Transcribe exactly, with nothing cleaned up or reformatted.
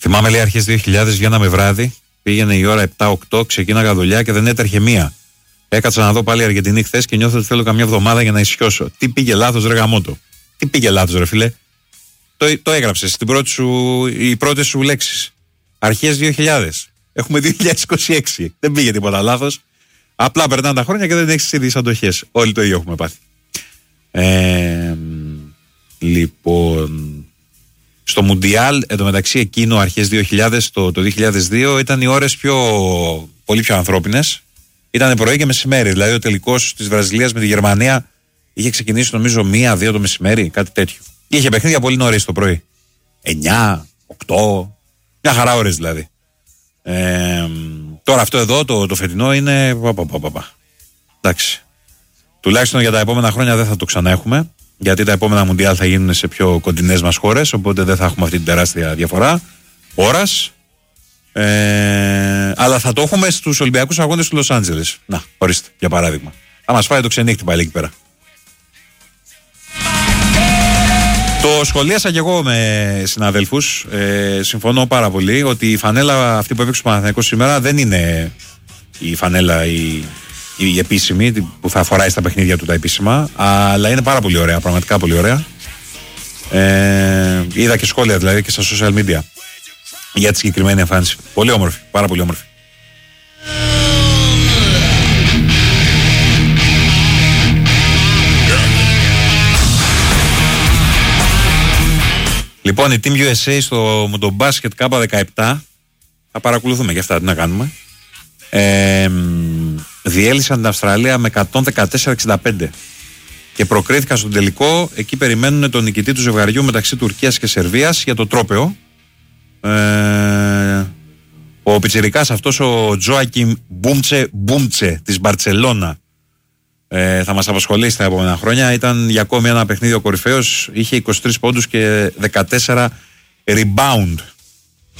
Θυμάμαι, λέει, αρχές δύο χιλιάδες βγαίναμε βράδυ, πήγαινε η ώρα επτά οκτώ, ξεκίναγα δουλειά και δεν έτρεχε μία. Έκατσα να δω πάλι Αργεντινή χθες και νιώθω ότι θέλω καμιά εβδομάδα για να ισιώσω. Τι πήγε λάθος, ρε γαμότο. Τι πήγε λάθος, ρε φίλε. Το, το έγραψες στην πρώτη σου, οι πρώτες σου λέξεις. Αρχές δύο χιλιάδες. Έχουμε δύο χιλιάδες είκοσι έξι. Δεν πήγε τίποτα λάθος. Απλά περνάνε τα χρόνια και δεν έχεις ήδη αντοχές. Όλοι το ίδιο έχουμε πάθει. Ε, λοιπόν. Στο Μουντιάλ, εντωμεταξύ εκείνο αρχές δύο χιλιάδες, το, το δύο χιλιάδες δύο, ήταν οι ώρες πιο, πολύ πιο ανθρώπινες. Ήταν πρωί και μεσημέρι. Δηλαδή ο τελικός της Βραζιλίας με τη Γερμανία είχε ξεκινήσει νομίζω μία, δύο το μεσημέρι, κάτι τέτοιο. Είχε παιχνίδια πολύ νωρίς το πρωί. εννιά, οκτώ, μια χαρά ώρες δηλαδή. Ε, τώρα αυτό εδώ το, το φετινό είναι. Πα, πα, πα, πα, πα. Εντάξει. Τουλάχιστον για τα επόμενα χρόνια δεν θα το ξανά έχουμε. Γιατί τα επόμενα Μουντιάλ θα γίνουν σε πιο κοντινές μας χώρες. Οπότε δεν θα έχουμε αυτή την τεράστια διαφορά ώρας. Ε, αλλά θα το έχουμε στους Ολυμπιακούς Αγώνες του Λος Άντζελες. Να, ορίστε, για παράδειγμα. Θα μας φάει το ξενύχτη πάλι εκεί πέρα. Το σχολίασα και εγώ με συναδέλφους. Ε, συμφωνώ πάρα πολύ ότι η φανέλα αυτή που έπαιξε ο Παναθηναϊκός σήμερα δεν είναι η φανέλα η, η επίσημη που θα φοράει στα παιχνίδια του τα επίσημα, αλλά είναι πάρα πολύ ωραία, πραγματικά πολύ ωραία. Ε, είδα και σχόλια δηλαδή και στα social media για τη συγκεκριμένη εμφάνιση. Πολύ όμορφη, πάρα πολύ όμορφη. Λοιπόν, η Team γιου ες έι στο μοτομπάσκετ Κάπα δεκαεπτά θα παρακολουθούμε και αυτά, τι να κάνουμε. Ε, διέλυσαν την Αυστραλία με εκατόν δεκατέσσερα εξήντα πέντε και προκρίθηκαν στον τελικό. Εκεί περιμένουν τον νικητή του ζευγαριού μεταξύ Τουρκίας και Σερβίας για το τρόπαιο. Ε, ο πιτσιρικάς αυτός, ο Τζόακιμ Μπούμτσε Μπούμτσε της Μπαρτσελώνα, ε, θα μας απασχολήσει τα επόμενα χρόνια. Ήταν για ακόμη ένα παιχνίδι ο κορυφαίος, είχε είκοσι τρεις πόντους και δεκατέσσερα rebound